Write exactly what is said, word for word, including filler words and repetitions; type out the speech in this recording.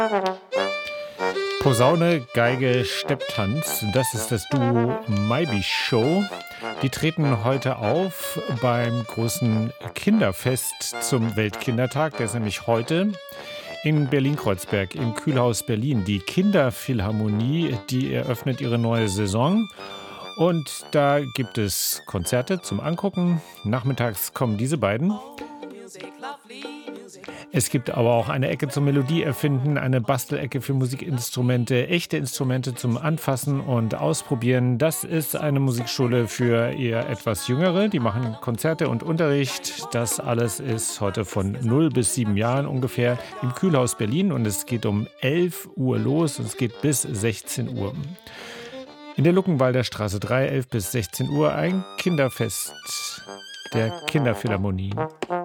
Posaune, Geige, Stepptanz, das ist das Duo Maybe Show. Die treten heute auf beim großen Kinderfest zum Weltkindertag. Der ist nämlich heute in Berlin-Kreuzberg im Kühlhaus Berlin. Die Kinderphilharmonie, die eröffnet ihre neue Saison. Und da gibt es Konzerte zum Angucken. Nachmittags kommen diese beiden. Es gibt aber auch eine Ecke zum Melodieerfinden, eine Bastelecke für Musikinstrumente, echte Instrumente zum Anfassen und Ausprobieren. Das ist eine Musikschule für eher etwas Jüngere. Die machen Konzerte und Unterricht. Das alles ist heute von null bis sieben Jahren ungefähr im Kühlhaus Berlin. Und es geht um elf Uhr los und es geht bis sechzehn Uhr. In der Luckenwalder Straße drei, elf bis sechzehn Uhr, ein Kinderfest der Kinderphilharmonie.